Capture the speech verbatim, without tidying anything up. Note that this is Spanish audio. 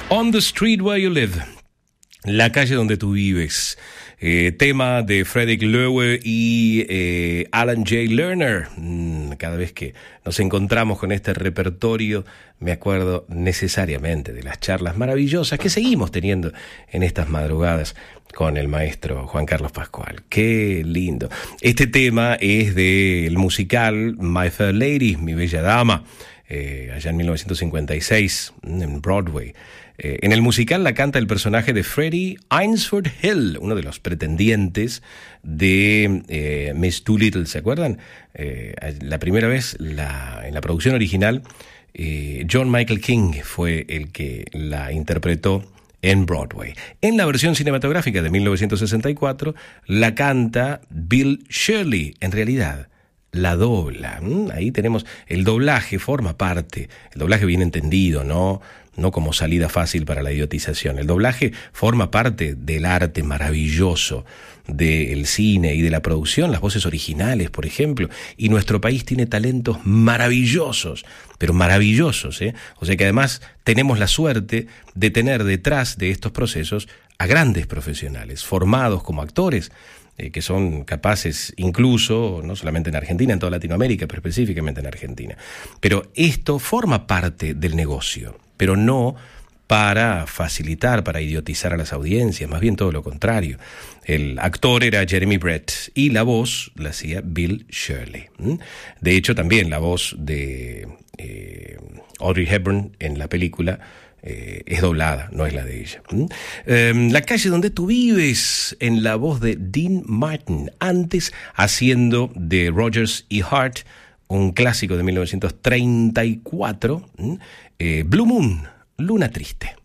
On the Street Where You Live, la calle donde tú vives. Eh, tema de Frederick Loewe y eh, Alan J. Lerner. Mm, cada vez que nos encontramos con este repertorio, me acuerdo necesariamente de las charlas maravillosas que seguimos teniendo en estas madrugadas con el maestro Juan Carlos Pascual. ¡Qué lindo! Este tema es del musical My Fair Lady, Mi Bella Dama, eh, allá en mil novecientos cincuenta y seis, en Broadway. Eh, en el musical la canta el personaje de Freddie Eynsford Hill, uno de los pretendientes de eh, Miss Doolittle, ¿se acuerdan? Eh, la primera vez, la, en la producción original, eh, John Michael King fue el que la interpretó en Broadway. En la versión cinematográfica de mil novecientos sesenta y cuatro, la canta Bill Shirley, en realidad la dobla. Ahí tenemos el doblaje, forma parte, el doblaje bien entendido, ¿no? No como salida fácil para la idiotización. El doblaje forma parte del arte maravilloso del cine y de la producción, las voces originales, por ejemplo, y nuestro país tiene talentos maravillosos, pero maravillosos, ¿eh? O sea que además tenemos la suerte de tener detrás de estos procesos a grandes profesionales, formados como actores, eh, que son capaces incluso, no solamente en Argentina, en toda Latinoamérica, pero específicamente en Argentina. Pero esto forma parte del negocio, pero no para facilitar, para idiotizar a las audiencias, más bien todo lo contrario. El actor era Jeremy Brett y la voz la hacía Bill Shirley. De hecho, también la voz de eh, Audrey Hepburn en la película eh, es doblada, no es la de ella. Eh, la calle donde tú vives, en la voz de Dean Martin, antes haciendo de Rodgers y Hart, un clásico de mil novecientos treinta y cuatro, eh, Blue Moon, Luna Triste.